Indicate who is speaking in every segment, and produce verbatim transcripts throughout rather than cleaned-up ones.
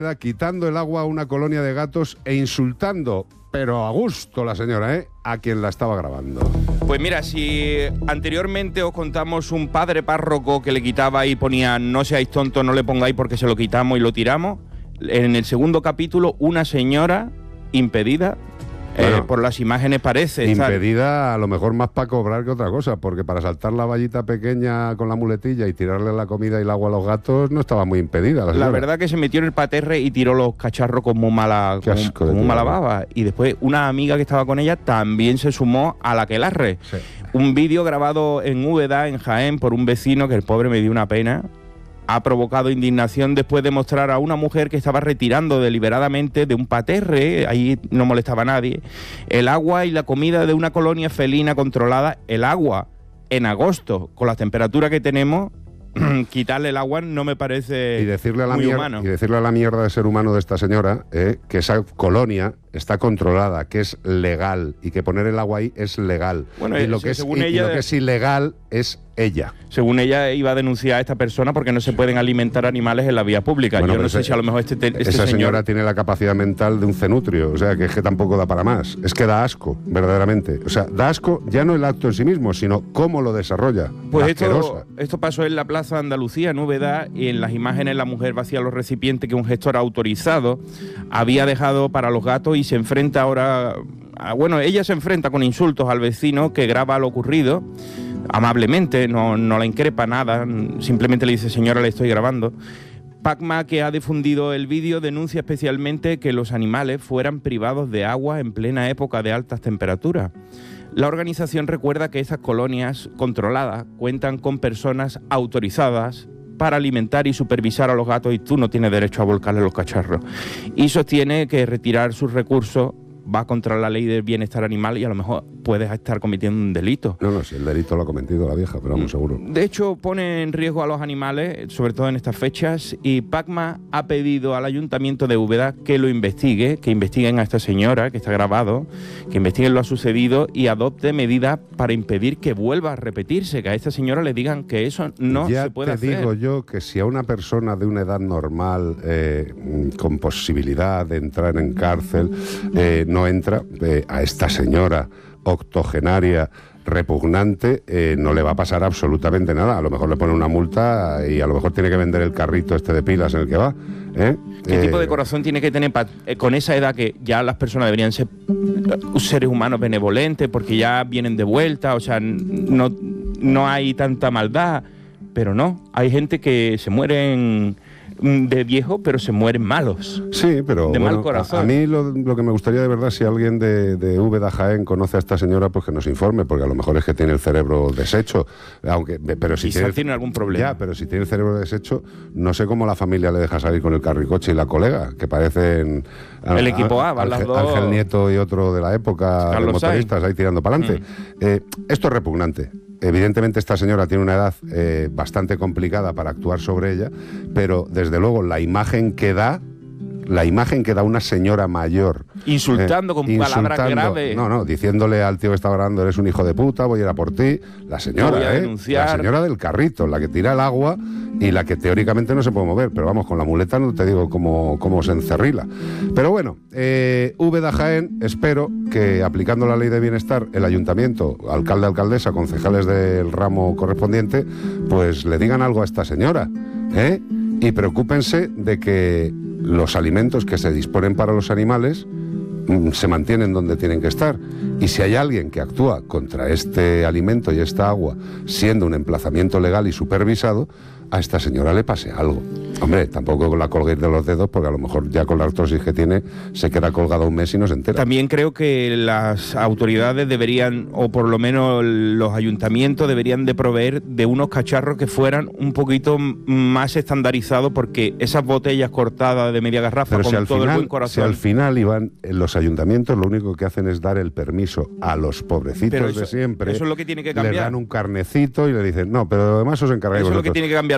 Speaker 1: Quitando el agua a una colonia de gatos e insultando, pero a gusto la señora, ¿eh?, a quien la estaba grabando.
Speaker 2: Pues mira, si anteriormente os contamos un padre párroco que le quitaba y ponía no seáis tontos, no le pongáis porque se lo quitamos y lo tiramos, en el segundo capítulo una señora impedida, bueno, eh, por las imágenes parece
Speaker 1: impedida
Speaker 2: estar...
Speaker 1: a lo mejor más para cobrar que otra cosa, porque para saltar la vallita pequeña con la muletilla y tirarle la comida y el agua a los gatos no estaba muy impedida la,
Speaker 2: la verdad que se metió en el paterre y tiró los cacharros con muy mala, con, con muy mala baba, y después una amiga que estaba con ella también se sumó a la aquelarre. Sí. Un vídeo grabado en Úbeda, en Jaén, por un vecino que el pobre me dio una pena, ha provocado indignación después de mostrar a una mujer que estaba retirando deliberadamente de un paterre, ahí no molestaba a nadie, el agua y la comida de una colonia felina controlada. El agua en agosto, con las temperaturas que tenemos, quitarle el agua no me parece
Speaker 1: y decirle a la
Speaker 2: muy
Speaker 1: mierda,
Speaker 2: humano.
Speaker 1: Y decirle a la mierda de ser humano de esta señora, eh, que esa colonia está controlada, que es legal, y que poner el agua ahí es legal.
Speaker 2: Bueno,
Speaker 1: y, lo
Speaker 2: es,
Speaker 1: que es,
Speaker 2: según
Speaker 1: y,
Speaker 2: ella,
Speaker 1: y lo que es ilegal es ella.
Speaker 2: Según ella iba a denunciar a esta persona porque no se pueden alimentar animales en la vía pública.
Speaker 1: Bueno,
Speaker 2: yo no
Speaker 1: ese,
Speaker 2: sé si a lo mejor este, este
Speaker 1: esa
Speaker 2: señor...
Speaker 1: señora tiene la capacidad mental de un cenutrio, o sea, que es que tampoco da para más. Es que da asco, verdaderamente. O sea, da asco ya no el acto en sí mismo, sino cómo lo desarrolla.
Speaker 2: Pues esto, esto pasó en la Plaza Andalucía, en Úbeda, y en las imágenes la mujer vacía los recipientes que un gestor autorizado había dejado para los gatos y se enfrenta ahora... A, bueno, ella se enfrenta con insultos al vecino que graba lo ocurrido, amablemente, no, no la increpa nada, simplemente le dice, señora, le estoy grabando. Pacma, que ha difundido el vídeo, denuncia especialmente que los animales fueran privados de agua en plena época de altas temperaturas. La organización recuerda que estas colonias controladas cuentan con personas autorizadas para alimentar y supervisar a los gatos y tú no tienes derecho a volcarle los cacharros. Y sostiene que retirar sus recursos va contra la ley del bienestar animal y a lo mejor puedes estar cometiendo un delito.
Speaker 1: No, no, si el delito lo ha cometido la vieja, pero vamos, seguro.
Speaker 2: De hecho, pone en riesgo a los animales, sobre todo en estas fechas, y Pacma ha pedido al Ayuntamiento de Úbeda que lo investigue, que investiguen a esta señora, que está grabado, que investiguen lo ha sucedido y adopte medidas para impedir que vuelva a repetirse, que a esta señora le digan que eso no
Speaker 1: ya
Speaker 2: se puede
Speaker 1: hacer. Ya te digo
Speaker 2: hacer.
Speaker 1: yo que si a una persona de una edad normal, eh, con posibilidad de entrar en cárcel, eh, no entra, eh, a esta señora octogenaria repugnante, eh, no le va a pasar absolutamente nada. A lo mejor le pone una multa y a lo mejor tiene que vender el carrito este de pilas en el que va, ¿eh?
Speaker 2: ¿Qué
Speaker 1: eh,
Speaker 2: tipo de corazón tiene que tener pa, eh, con esa edad que ya las personas deberían ser uh, seres humanos benevolentes porque ya vienen de vuelta, o sea, no, no hay tanta maldad, pero no, hay gente que se muere en... de viejo, pero se mueren malos.
Speaker 1: Sí, pero
Speaker 2: de
Speaker 1: bueno,
Speaker 2: mal corazón.
Speaker 1: A, a mí lo, lo que me gustaría de verdad, si alguien de, de Úbeda, Jaén, conoce a esta señora, pues que nos informe, porque a lo mejor es que tiene el cerebro deshecho, aunque, pero si
Speaker 2: Quizá
Speaker 1: tiene,
Speaker 2: tiene algún problema.
Speaker 1: Ya, pero si tiene el cerebro deshecho, no sé cómo la familia le deja salir con el carricoche y la colega, que parecen
Speaker 2: el a, equipo A, van
Speaker 1: Ángel,
Speaker 2: las dos.
Speaker 1: Ángel Nieto y otro de la época, de motoristas Sainz, ahí tirando para adelante. Mm. Eh, esto es repugnante. Evidentemente esta señora tiene una edad eh, bastante complicada para actuar sobre ella, pero desde luego la imagen que da, la imagen que da una señora mayor...
Speaker 2: Insultando eh, con insultando, palabras graves.
Speaker 1: No, no, diciéndole al tío que estaba grabando, eres un hijo de puta, voy a ir a por ti. La señora, ¿eh? La señora del carrito, la que tira el agua y la que teóricamente no se puede mover, pero vamos, con la muleta no te digo cómo, cómo se encerrila. Pero bueno, eh, Úbeda, Jaén, espero que aplicando la ley de bienestar, el ayuntamiento, alcalde, alcaldesa, concejales del ramo correspondiente, pues le digan algo a esta señora, ¿eh? Y preocúpense de que los alimentos que se disponen para los animales mm, se mantienen donde tienen que estar. Y si hay alguien que actúa contra este alimento y esta agua, siendo un emplazamiento legal y supervisado, a esta señora le pase algo. Hombre, tampoco la colguéis de los dedos, porque a lo mejor ya con la artrosis que tiene se queda colgada un mes y no se entera.
Speaker 2: También creo que las autoridades deberían, o por lo menos los ayuntamientos deberían de proveer de unos cacharros que fueran un poquito más estandarizados, porque esas botellas cortadas de media garrafa,
Speaker 1: pero
Speaker 2: con
Speaker 1: si al
Speaker 2: todo
Speaker 1: final,
Speaker 2: el buen corazón...
Speaker 1: Si al final, Iván, los ayuntamientos lo único que hacen es dar el permiso a los pobrecitos
Speaker 2: pero eso,
Speaker 1: de siempre.
Speaker 2: Eso es lo que tiene que cambiar.
Speaker 1: Le dan un carnecito y le dicen, no, pero además os encargáis
Speaker 2: Eso
Speaker 1: vosotros.
Speaker 2: es lo que tiene que cambiar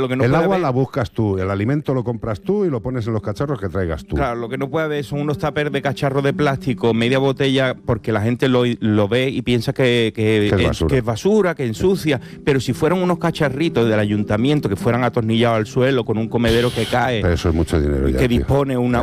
Speaker 2: lo que no
Speaker 1: el
Speaker 2: puede
Speaker 1: agua
Speaker 2: haber...
Speaker 1: la buscas tú, el alimento lo compras tú y lo pones en los cacharros que traigas tú.
Speaker 2: Claro, lo que no puede haber son unos tuppers de cacharro de plástico, media botella, porque la gente lo, lo ve y piensa que, que,
Speaker 1: que, es,
Speaker 2: es,
Speaker 1: basura.
Speaker 2: que es basura, que ensucia. Pero si fueran unos cacharritos del ayuntamiento que fueran atornillados al suelo con un comedero que cae,
Speaker 1: Pero eso es mucho dinero ya,
Speaker 2: que
Speaker 1: tío.
Speaker 2: dispone una